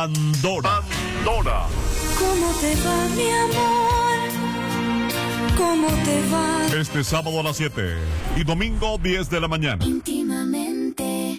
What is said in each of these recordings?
Pandora. ¿Cómo te va, mi amor? ¿Cómo te va? Este sábado a las 7 y domingo 10 de la mañana. Íntimamente.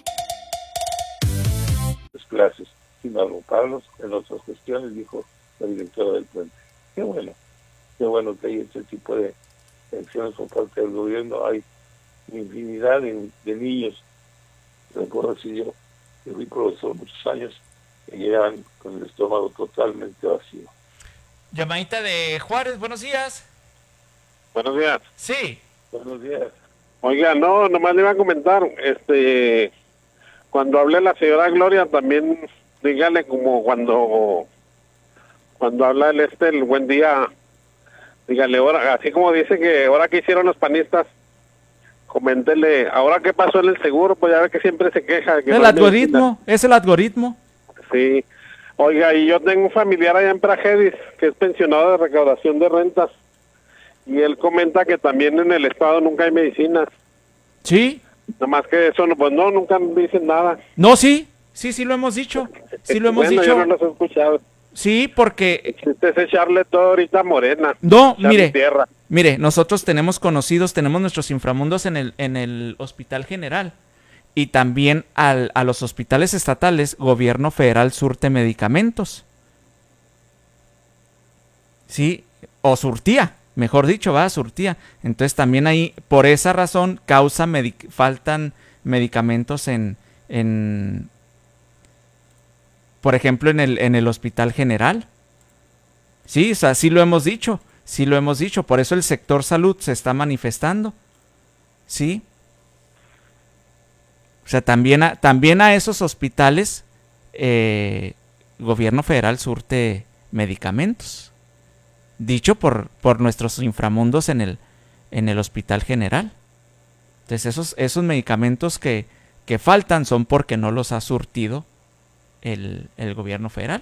Las clases, sino agruparlos en otras cuestiones, dijo la directora del puente. Qué bueno que hay este tipo de acciones por parte del gobierno. Hay infinidad de niños, recuerdo si yo, que fui profesor muchos años, que llegan con el estómago totalmente vacío. Llamadita de Juárez, buenos días. Buenos días. Sí. Buenos días. Oiga, no, nomás le iba a comentar, cuando hable la señora Gloria, también dígale como cuando habla el buen día, dígale, ahora, así como dice que ahora que hicieron los panistas, coméntele, ahora qué pasó en el seguro, pues ya ve que siempre se queja. Que El no algoritmo, es el algoritmo. Sí. Oiga, y yo tengo un familiar allá en Prajedis, que es pensionado de recaudación de rentas, y él comenta que también en el estado nunca hay medicinas. Sí. Nomás que eso, pues no, nunca dicen nada. No, sí lo hemos dicho. Sí lo hemos Bueno, dicho. yo no los he escuchado. Sí, porque... Este es echarle todo ahorita a Morena. No, echarle tierra. mire, nosotros tenemos conocidos, tenemos nuestros inframundos en el Hospital General. Y también a los hospitales estatales, gobierno federal surte medicamentos. Sí, o surtía, mejor dicho, surtía. Entonces también ahí, por esa razón, faltan medicamentos por ejemplo, en el Hospital General. Sí, o sea, sí lo hemos dicho, por eso el sector salud se está manifestando. Sí. O sea, también a esos hospitales, gobierno federal surte medicamentos. Dicho por nuestros inframundos en el Hospital General. Entonces, esos medicamentos que faltan son porque no los ha surtido el gobierno federal.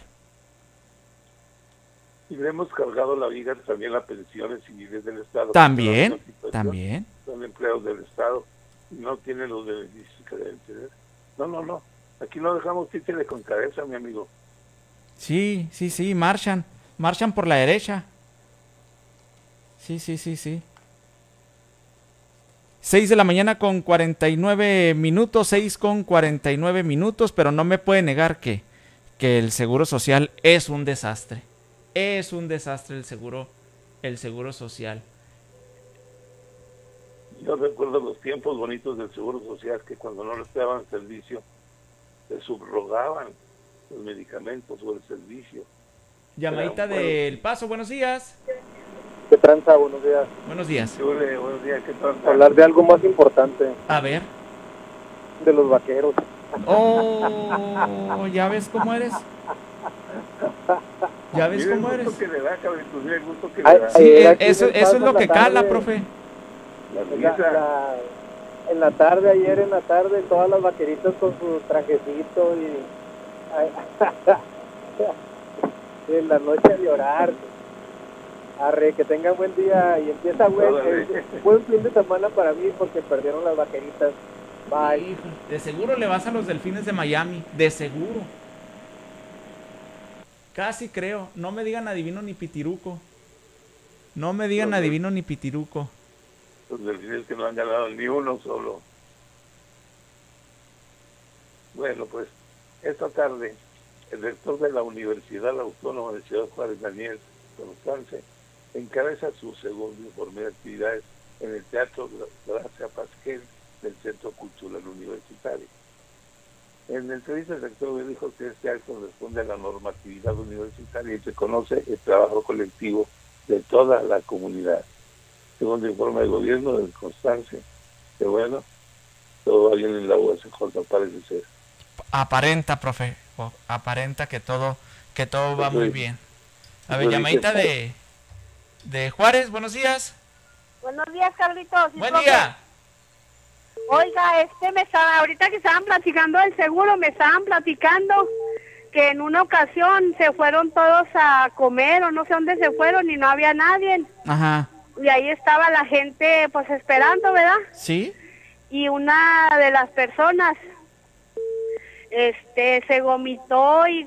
Y le hemos cargado la vida también las pensiones civiles del Estado. También. Son empleados del Estado y no tienen los beneficios que deben tener. No. Aquí no dejamos títere con cabeza, mi amigo. Sí, marchan por la derecha. Sí. 6 de la mañana con 49 minutos, 6 con 49 minutos, pero no me puede negar que el Seguro Social es un desastre. Es un desastre el seguro social. Yo recuerdo los tiempos bonitos del Seguro Social, que cuando no les daban servicio, se subrogaban los medicamentos o el servicio. Llamadita del Paso, buenos días. ¿Qué tranza? Buenos días. Buenos días. Buenos días, ¿qué tal? Hablar de algo más importante. A ver. De los vaqueros. Oh, ¿ya ves cómo eres? ¿Ya ves cómo eres? Sí, eso es lo que cala, profe. En la tarde, ayer en la tarde, todas las vaqueritas con su trajecito y en la noche a llorar. Arre, que tengan buen día y empieza buen fin de semana para mí porque perdieron las vaqueritas. Bye. Hijo, de seguro le vas a los Delfines de Miami, de seguro. Casi creo, no me digan adivino ni pitiruco. Los Delfines que no han ganado ni uno solo. Bueno, pues esta tarde el rector de la Universidad Autónoma de Ciudad Juárez, Daniel Constance, encabeza su segundo informe de actividades en el Teatro Gracia Pasquel del Centro Cultural Universitario. En la entrevista el rector dijo que este acto responde a la normatividad universitaria y reconoce el trabajo colectivo de toda la comunidad. Según el informe del gobierno de Constance, que bueno, todo va bien en la UACJ, parece ser. Aparenta, profe, aparenta que todo va muy bien. A ver, llamadita de Juárez, buenos días. Buenos días, Carlitos. Buen día. Oiga, ahorita que estaban platicando del seguro, me estaban platicando que en una ocasión se fueron todos a comer o no sé dónde se fueron y no había nadie. Ajá. Y ahí estaba la gente pues esperando, ¿verdad? Sí. Y una de las personas se vomitó y